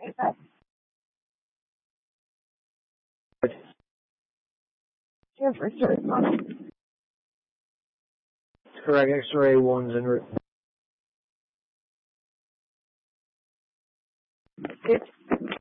Yeah, for sure. Correct. X-ray ones and It's